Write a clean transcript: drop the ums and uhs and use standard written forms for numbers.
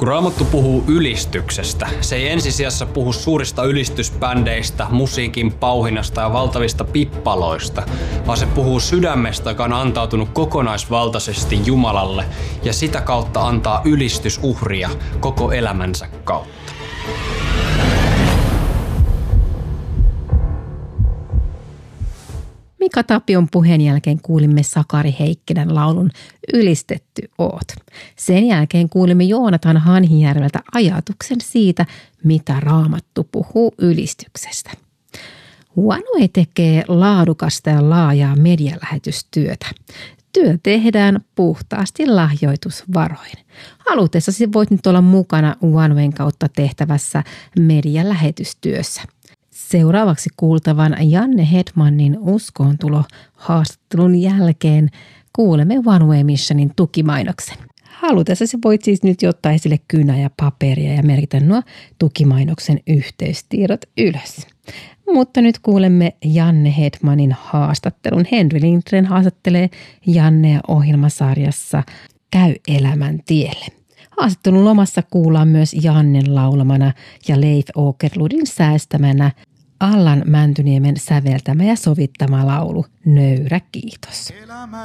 Kun Raamattu puhuu ylistyksestä, se ei ensisijassa puhu suurista ylistysbändeistä, musiikin pauhinasta ja valtavista pippaloista, vaan se puhuu sydämestä, joka on antautunut kokonaisvaltaisesti Jumalalle ja sitä kautta antaa ylistysuhria koko elämänsä kautta. Mika Tapion puheen jälkeen kuulimme Sakari Heikkinen laulun Ylistetty oot. Sen jälkeen kuulimme Joonatan Hanhijärveltä ajatuksen siitä, mitä Raamattu puhuu ylistyksestä. OneWay tekee laadukasta ja laajaa medialähetystyötä. Työ tehdään puhtaasti lahjoitusvaroin. Halutessasi voit nyt olla mukana OneWayn kautta tehtävässä medialähetystyössä. Seuraavaksi kuultavan Janne Hedmanin uskoontulo-haastattelun jälkeen kuulemme OneWay Missionin tukimainoksen. Halutessasi voit siis nyt ottaa esille kynä ja paperia ja merkitä nuo tukimainoksen yhteystiedot ylös. Mutta nyt kuulemme Janne Hedmanin haastattelun. Henry Lindgren haastattelee Jannea ohjelmasarjassa Käy elämän tielle. Haastattelun lomassa kuullaan myös Jannen laulamana ja Leif Åkerlundin säästämänä Allan Mäntyniemen säveltämä ja sovittama laulu Nöyrä kiitos.